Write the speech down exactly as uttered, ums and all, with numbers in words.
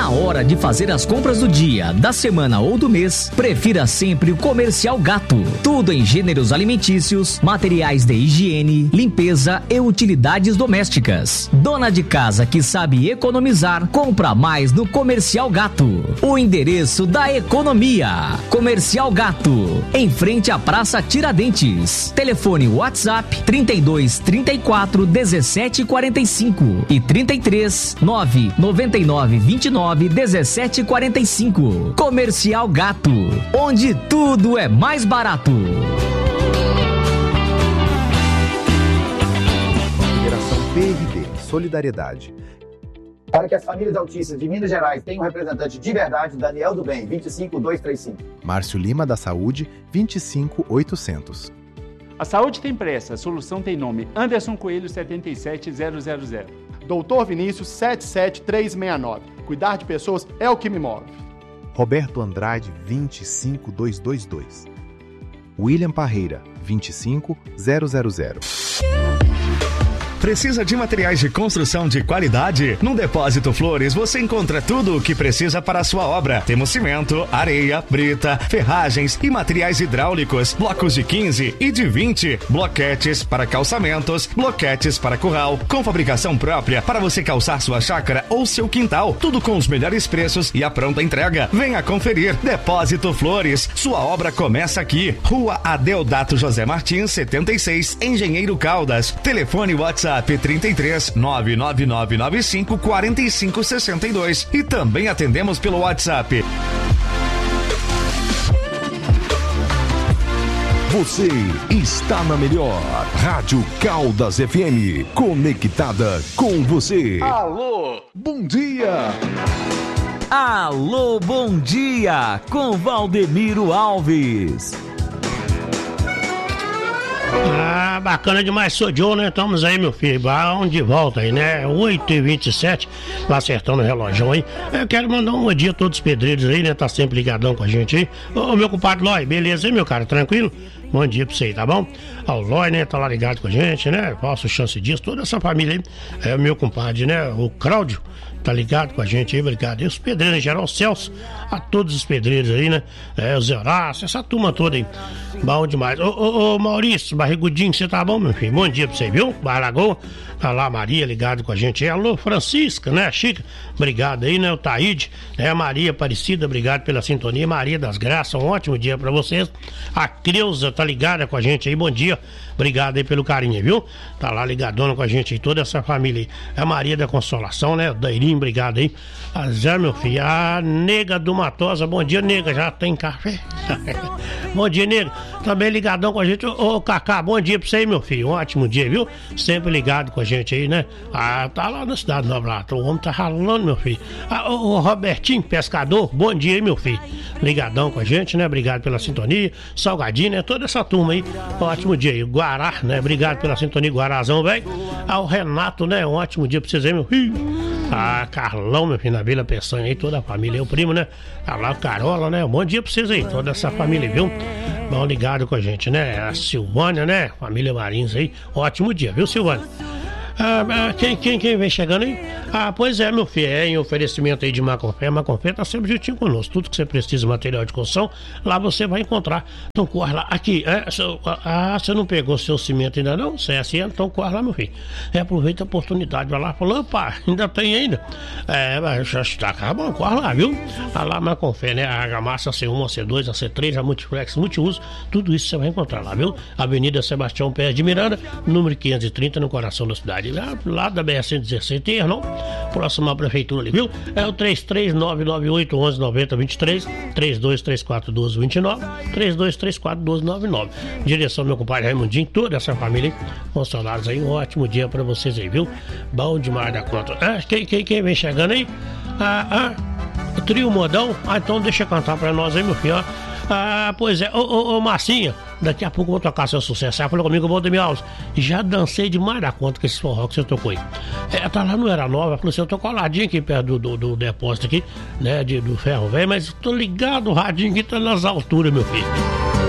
Na hora de fazer as compras do dia, da semana ou do mês, prefira sempre o Comercial Gato. Tudo em gêneros alimentícios, materiais de higiene, limpeza e utilidades domésticas. Dona de casa que sabe economizar, compra mais no Comercial Gato. O endereço da economia. Comercial Gato, em frente à Praça Tiradentes. Telefone WhatsApp trinta e dois, trinta e quatro, dezessete, quarenta e cinco e trinta e três, nove, noventa e nove, vinte e nove, dezessete, quarenta e cinco. Comercial Gato, onde tudo é mais barato. Federação P R D, Solidariedade. Para que as famílias autistas de Minas Gerais tenham um representante de verdade, Daniel do Bem, vinte e cinco, duzentos e trinta e cinco. Márcio Lima da Saúde, vinte e cinco, oitocentos. A saúde tem pressa, a solução tem nome. Anderson Coelho, setenta e sete, zero zero zero. Doutor Vinícius, setenta e sete, trezentos e sessenta e nove. Cuidar de pessoas é o que me move. Roberto Andrade, vinte e cinco, duzentos e vinte e dois. William Parreira, vinte e cinco, zero zero zero. Precisa de materiais de construção de qualidade? No Depósito Flores você encontra tudo o que precisa para a sua obra. Temos cimento, areia, brita, ferragens e materiais hidráulicos, blocos de quinze e de vinte, bloquetes para calçamentos, bloquetes para curral, com fabricação própria para você calçar sua chácara ou seu quintal. Tudo com os melhores preços e a pronta entrega. Venha conferir. Depósito Flores, sua obra começa aqui. Rua Adeodato José Martins, setenta e seis, Engenheiro Caldas. Telefone WhatsApp trinta e três, nove nove nove nove cinco, quatro cinco seis dois e também atendemos pelo WhatsApp. Você está na melhor Rádio Caldas F M, conectada com você. Alô, bom dia. Alô, bom dia, com Valdemiro Alves. Ah, bacana demais, sou Joe, né? Estamos aí, meu filho, vamos de volta aí, né? oito e vinte e sete, vai acertando o relógio aí. Eu quero mandar um bom dia a todos os pedreiros aí, né? Tá sempre ligadão com a gente aí. Ô, meu compadre Lói, beleza aí, meu cara? Tranquilo? Bom dia pra você aí, tá bom? Ah, o Lói, né? Tá lá ligado com a gente, né? Falso Chance Dias, toda essa família aí. É o meu compadre, né? O Cláudio. Tá ligado com a gente aí, obrigado. E os pedreiros em geral, Celso, a todos os pedreiros aí, né? É, o Zé Horácio, essa turma toda aí. Bom demais. Ô, ô, ô Maurício, barrigudinho, você tá bom, meu filho? Bom dia pra você, viu? Baragô, tá lá, Maria, ligado com a gente aí. Alô, Francisca, né? Chica, obrigado aí, né? O Taíde, né? Maria Aparecida, obrigado pela sintonia. Maria das Graças, um ótimo dia pra vocês. A Creuza tá ligada com a gente aí, bom dia. Obrigado aí pelo carinho, viu? Tá lá ligadona com a gente aí, toda essa família aí. É a Maria da Consolação, né? O Dairinho, obrigado aí. A Zé, meu filho. A Nega do Matosa, bom dia, Nega. Já tem café? Bom dia, Nega. Também ligadão com a gente. Ô, ô, Cacá, bom dia pra você aí, meu filho. Um ótimo dia, viu? Sempre ligado com a gente aí, né? Ah, tá lá na Cidade Nova lá. O homem tá ralando, meu filho. Ah, ô, ô, Robertinho, pescador, bom dia aí, meu filho. Ligadão com a gente, né? Obrigado pela sintonia. Salgadinho, né? Toda essa turma aí. Ótimo dia aí. Guará, né? Obrigado pela sintonia, Guarazão, velho. Ah, o Renato, né? Um ótimo dia pra vocês aí, meu filho. Ah, Carlão, meu filho, na Vila Peçanha aí, toda a família, o primo, né? Ah lá, o Carola, né? Um bom dia pra vocês aí, toda essa família, viu? Bom, ligado com a gente, né? A Silvânia, né? Família Marins aí, ótimo dia, viu, Silvânia? Ah, quem, quem, quem vem chegando aí? Ah, pois é, meu filho, é em oferecimento aí de Maconfé. Maconfé tá sempre juntinho conosco. Tudo que você precisa, material de construção, lá você vai encontrar. Então corre lá. Aqui, é, seu, ah, você não pegou seu cimento ainda não? C S N, então corre lá, meu filho. É, aproveita a oportunidade, vai lá. Falou, opa, ainda tem ainda. É, mas já está acabando, corre lá, viu? Ah, lá Maconfé, né? A argamassa C um, a C dois, a C três, a Multiflex, Multiuso, tudo isso você vai encontrar lá, viu? Avenida Sebastião Pérez de Miranda, número quinhentos e trinta, no coração da cidade. Lá, lá da B R cento e dezesseis, tem, não? Próximo à prefeitura ali, viu? É o três três nove nove oito, onze, noventa, vinte e três, três dois três quatro, doze, vinte e nove, três dois três quatro, doze, noventa e nove. Direção meu compadre Raimundinho, toda essa família aí, funcionários aí, um ótimo dia pra vocês aí, viu? Bom demais da conta. Ah, quem, quem, quem vem chegando aí? Ah, ah, o trio modão? Ah, então deixa eu cantar pra nós aí, meu filho, ó. Ah, pois é, ô, ô, ô Marcinha, daqui a pouco eu vou tocar seu sucesso. Ela falou comigo, Valdemir Alves, já dancei demais da conta com esse forró que você tocou aí. É, tá lá no Era Nova, ela falou assim, eu tô coladinho aqui perto do, do, do depósito aqui, né, de, do ferro velho, mas tô ligado, o radinho aqui tá nas alturas, meu filho.